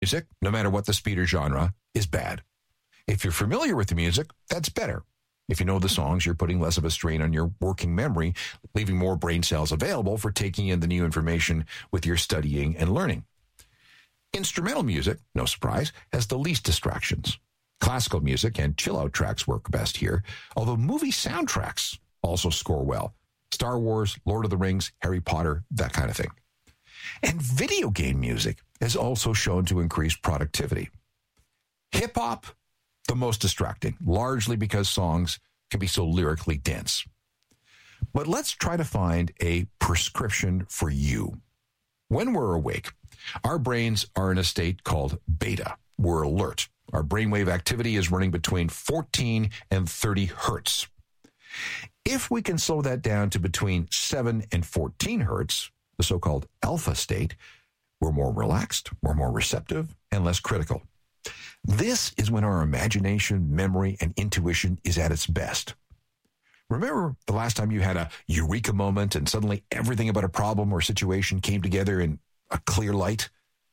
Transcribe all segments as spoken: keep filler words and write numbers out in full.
Music, no matter what the speed or genre, is bad. If you're familiar with the music, that's better. If you know the songs, you're putting less of a strain on your working memory, leaving more brain cells available for taking in the new information with your studying and learning. Instrumental music, no surprise, has the least distractions. Classical music and chill-out tracks work best here, although movie soundtracks also score well. Star Wars, Lord of the Rings, Harry Potter, that kind of thing. And video game music has also shown to increase productivity. Hip-hop, the most distracting, largely because songs can be so lyrically dense. But let's try to find a prescription for you. When we're awake, our brains are in a state called beta. We're alert. Our brainwave activity is running between fourteen and thirty hertz. If we can slow that down to between seven and fourteen hertz, the so-called alpha state, we're more relaxed, we're more receptive, and less critical. This is when our imagination, memory, and intuition is at its best. Remember the last time you had a eureka moment and suddenly everything about a problem or situation came together in a clear light?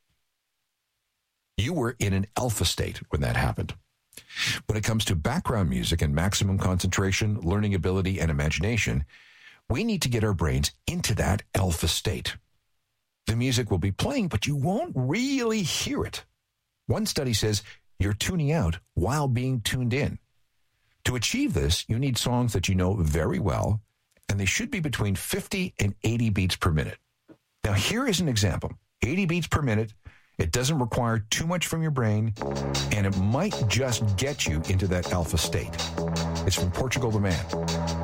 You were in an alpha state when that happened. When it comes to background music and maximum concentration, learning ability, and imagination, we need to get our brains into that alpha state. The music will be playing, but you won't really hear it. One study says you're tuning out while being tuned in. To achieve this, you need songs that you know very well, and they should be between fifty and eighty beats per minute. Now, here is an example. eighty beats per minute. It doesn't require too much from your brain, and it might just get you into that alpha state. It's from Portugal the Man.